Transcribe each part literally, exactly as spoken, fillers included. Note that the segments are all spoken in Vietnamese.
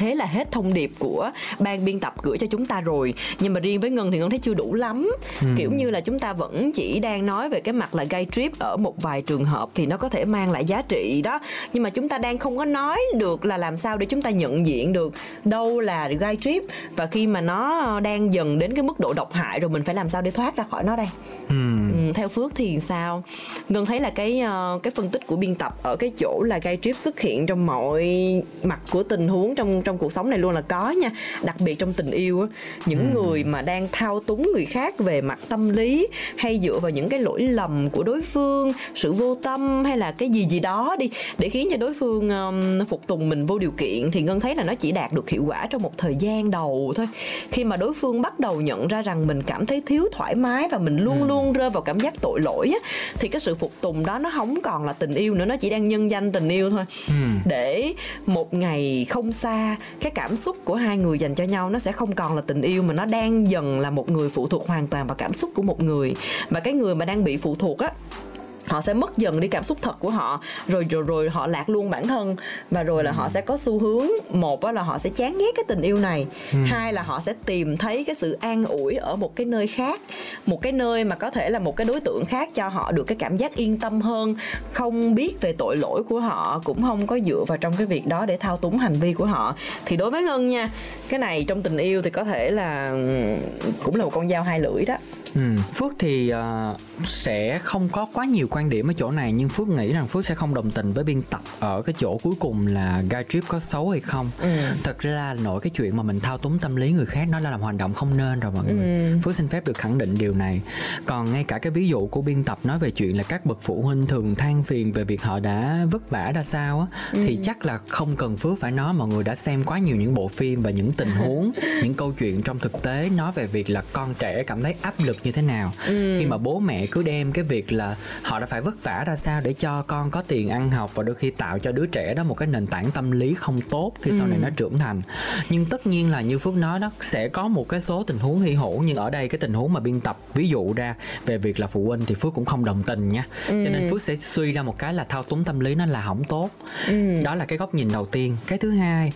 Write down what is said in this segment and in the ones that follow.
thế là hết thông điệp của ban biên tập gửi cho chúng ta rồi. Nhưng mà riêng với Ngân thì Ngân thấy chưa đủ lắm. ừ. Kiểu như là chúng ta vẫn chỉ đang nói về cái mặt là gay trip ở một vài trường hợp thì nó có thể mang lại giá trị đó, nhưng mà chúng ta đang không có nói được là làm sao để chúng ta nhận diện được đâu là gay trip, và khi mà nó đang dần đến cái mức độ độc hại rồi mình phải làm sao để thoát ra khỏi nó đây. ừ. Ừ, theo Phước thì sao? Ngân thấy là cái cái phân tích của biên tập ở cái chỗ là gay trip xuất hiện trong mọi mặt của tình huống trong trong cuộc sống này luôn là có nha, đặc biệt trong tình yêu á, những ừ. người mà đang thao túng người khác về mặt tâm lý, hay dựa vào những cái lỗi lầm của đối phương, sự vô tâm hay là cái gì gì đó đi để khiến cho đối phương um, phục tùng mình vô điều kiện, thì Ngân thấy là nó chỉ đạt được hiệu quả trong một thời gian đầu thôi. Khi mà đối phương bắt đầu nhận ra rằng mình cảm thấy thiếu thoải mái và mình luôn ừ. luôn rơi vào cảm giác tội lỗi á, thì cái sự phục tùng đó nó không còn là tình yêu nữa, nó chỉ đang nhân danh tình yêu thôi. ừ. Để một ngày không xa, cái cảm xúc của hai người dành cho nhau nó sẽ không còn là tình yêu, mà nó đang dần là một người phụ thuộc hoàn toàn vào cảm xúc của một người. Và cái người mà đang bị phụ thuộc á, họ sẽ mất dần đi cảm xúc thật của họ, rồi rồi rồi họ lạc luôn bản thân, và rồi là ừ. họ sẽ có xu hướng, một là họ sẽ chán ghét cái tình yêu này, ừ. hai là họ sẽ tìm thấy cái sự an ủi ở một cái nơi khác, một cái nơi mà có thể là một cái đối tượng khác cho họ được cái cảm giác yên tâm hơn, không biết về tội lỗi của họ, cũng không có dựa vào trong cái việc đó để thao túng hành vi của họ. Thì đối với Ngân nha, cái này trong tình yêu thì có thể là cũng là một con dao hai lưỡi đó. ừ. Phước thì uh, sẽ không có quá nhiều quan điểm ở chỗ này, nhưng Phước nghĩ rằng Phước sẽ không đồng tình với biên tập ở cái chỗ cuối cùng là guy trip có xấu hay không. ừ. Thật ra là nội cái chuyện mà mình thao túng tâm lý người khác nó là làm hành động không nên rồi mọi người. ừ. Phước xin phép được khẳng định điều này. Còn ngay cả cái ví dụ của biên tập nói về chuyện là các bậc phụ huynh thường than phiền về việc họ đã vất vả ra sao á, ừ. thì chắc là không cần Phước phải nói, mọi người đã xem quá nhiều những bộ phim và những tình huống những câu chuyện trong thực tế nói về việc là con trẻ cảm thấy áp lực như thế nào ừ. khi mà bố mẹ cứ đem cái việc là họ đã phải vất vả ra sao để cho con có tiền ăn học, và đôi khi tạo cho đứa trẻ đó một cái nền tảng tâm lý không tốt khi ừ. sau này nó trưởng thành. Nhưng tất nhiên là như Phước nói đó, sẽ có một cái số tình huống hy hữu, nhưng ở đây cái tình huống mà biên tập ví dụ ra về việc là phụ huynh thì Phước cũng không đồng tình nha. ừ. Cho nên Phước sẽ suy ra một cái là thao túng tâm lý nó là không tốt. ừ. Đó là cái góc nhìn đầu tiên. Cái thứ hai,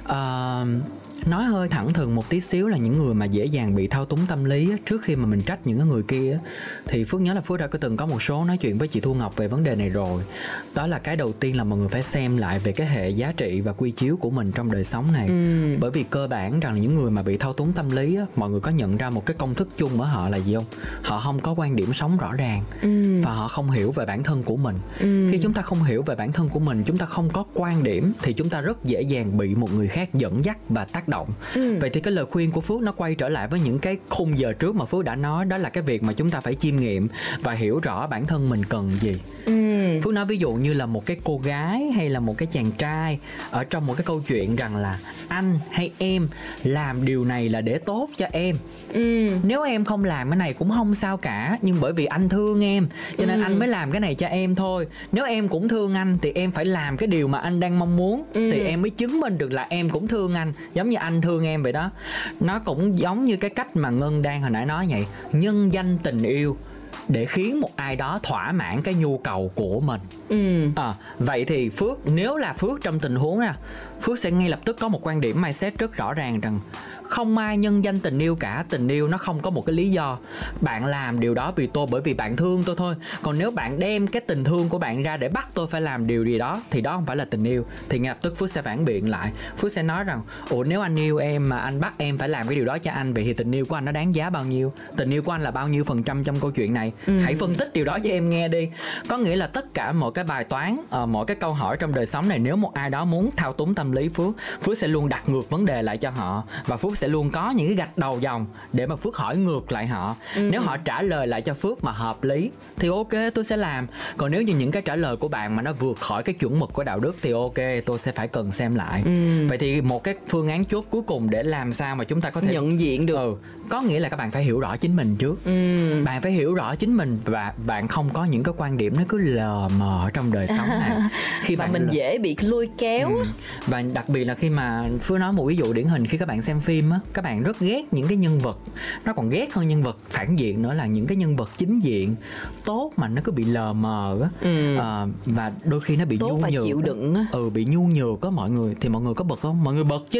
uh, nói hơi thẳng thừng một tí xíu là những người mà dễ dàng bị thao túng tâm lý á, trước khi mà mình trách những cái người kia á, thì Phước nhớ là Phước đã có từng có một số nói chuyện với chị Thu Ngọc về vấn đề này rồi. Đó là cái đầu tiên là mọi người phải xem lại về cái hệ giá trị và quy chiếu của mình trong đời sống này. ừ. Bởi vì cơ bản rằng là những người mà bị thao túng tâm lý á, mọi người có nhận ra một cái công thức chung ở họ là gì không? Họ không có quan điểm sống rõ ràng, ừ. và họ không hiểu về bản thân của mình. ừ. Khi chúng ta không hiểu về bản thân của mình, chúng ta không có quan điểm, thì chúng ta rất dễ dàng bị một người khác dẫn dắt và tác động. ừ. Vậy thì cái lời khuyên của Phước nó quay trở lại với những cái khung giờ trước mà Phước đã nói, đó là cái việc mà chúng ta phải chiêm nghiệm và hiểu rõ bản thân mình cần gì. ừ. Phước nói ví dụ như là một cái cô gái hay là một cái chàng trai ở trong một cái câu chuyện rằng là anh hay em làm điều này là để tốt cho em. ừ. Nếu em không làm cái này cũng không sao cả, nhưng bởi vì anh thương em cho nên ừ. anh mới làm cái này cho em thôi. Nếu em cũng thương anh thì em phải làm cái điều mà anh đang mong muốn, ừ. thì em mới chứng minh được là em cũng thương anh, giống như anh thương em vậy đó. Nó cũng giống như cái cách mà Ngân đang hồi nãy nói vậy, nhân danh tình yêu để khiến một ai đó thỏa mãn cái nhu cầu của mình. ừ. à, Vậy thì Phước, nếu là Phước trong tình huống nha, Phước sẽ ngay lập tức có một quan điểm mindset rất rõ ràng rằng không ai nhân danh tình yêu cả. Tình yêu nó không có một cái lý do. Bạn làm điều đó vì tôi, bởi vì bạn thương tôi thôi. Còn nếu bạn đem cái tình thương của bạn ra để bắt tôi phải làm điều gì đó thì đó không phải là tình yêu. Thì ngay lập tức Phước sẽ phản biện lại. Phước sẽ nói rằng ủa, nếu anh yêu em mà anh bắt em phải làm cái điều đó cho anh, vậy thì tình yêu của anh nó đáng giá bao nhiêu? Tình yêu của anh là bao nhiêu phần trăm trong câu chuyện này? ừ. Hãy phân tích điều đó cho em nghe đi. Có nghĩa là tất cả mọi cái bài toán, uh, mọi cái câu hỏi trong đời sống này, nếu một ai đó muốn thao túng tâm lý Phước, Phước sẽ luôn đặt ngược vấn đề lại cho họ, và Phước sẽ luôn có những cái gạch đầu dòng để mà Phước hỏi ngược lại họ. ừ. Nếu họ trả lời lại cho Phước mà hợp lý thì ok, tôi sẽ làm. Còn nếu như những cái trả lời của bạn mà nó vượt khỏi cái chuẩn mực của đạo đức thì ok, tôi sẽ phải cần xem lại. ừ. Vậy thì một cái phương án chốt cuối cùng để làm sao mà chúng ta có thể nhận diện được, ừ, có nghĩa là các bạn phải hiểu rõ chính mình trước. ừ. Bạn phải hiểu rõ chính mình và bạn không có những cái quan điểm nó cứ lờ mờ trong đời sống này. Khi mà bạn mình lờ... dễ bị lôi kéo. ừ. Và đặc biệt là khi mà Phương nói một ví dụ điển hình, khi các bạn xem phim á, các bạn rất ghét những cái nhân vật, nó còn ghét hơn nhân vật phản diện nữa là những cái nhân vật chính diện tốt mà nó cứ bị lờ mờ á. ừ. à, Và đôi khi nó bị tốt nhu và nhược chịu đựng á. Ừ, bị nhu nhược á mọi người. Thì mọi người có bực không? Mọi người bực chứ.